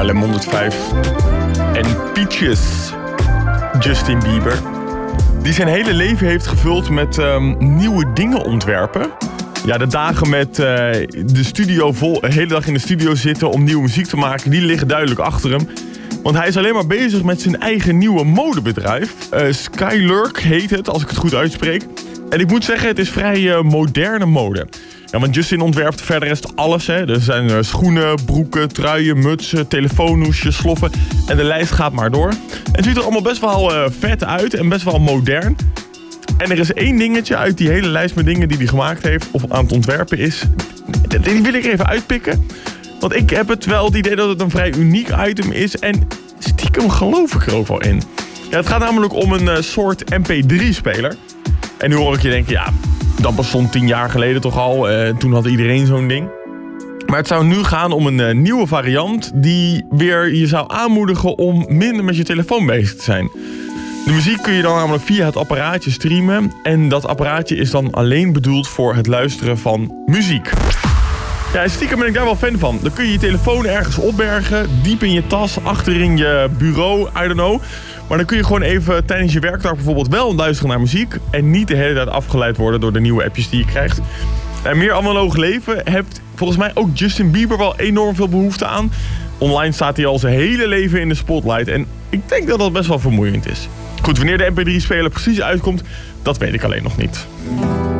Haarlem 105. En Peaches, Justin Bieber. Die zijn hele leven heeft gevuld met nieuwe dingen ontwerpen. Ja, de dagen met de studio vol, de hele dag in de studio zitten om nieuwe muziek te maken, die liggen duidelijk achter hem. Want hij is alleen maar bezig met zijn eigen nieuwe modebedrijf. Skylurk heet het, als ik het goed uitspreek. En ik moet zeggen, het is vrij moderne mode. Ja, want Justin ontwerpt verder rest alles. Hè. Er zijn schoenen, broeken, truien, mutsen, telefoonhoesjes, sloffen. En de lijst gaat maar door. Het ziet er allemaal best wel vet uit en best wel modern. En er is één dingetje uit die hele lijst met dingen die hij gemaakt heeft, of aan het ontwerpen is. Die wil ik even uitpikken. Want ik heb het idee dat het een vrij uniek item is. En stiekem geloof ik er ook wel in. Ja, het gaat namelijk om een soort MP3-speler. En nu hoor ik je denken, ja, dat bestond 10 jaar geleden toch al. Toen had iedereen zo'n ding. Maar het zou nu gaan om een nieuwe variant die weer je zou aanmoedigen om minder met je telefoon bezig te zijn. De muziek kun je dan namelijk via het apparaatje streamen. En dat apparaatje is dan alleen bedoeld voor het luisteren van muziek. Ja, stiekem ben ik daar wel fan van. Dan kun je je telefoon ergens opbergen, diep in je tas, achter in je bureau, I don't know. Maar dan kun je gewoon even tijdens je werkdag bijvoorbeeld wel luisteren naar muziek. En niet de hele tijd afgeleid worden door de nieuwe appjes die je krijgt. En meer analoog leven heeft volgens mij ook Justin Bieber wel enorm veel behoefte aan. Online staat hij al zijn hele leven in de spotlight. En ik denk dat dat best wel vermoeiend is. Goed, wanneer de MP3-speler precies uitkomt, dat weet ik alleen nog niet.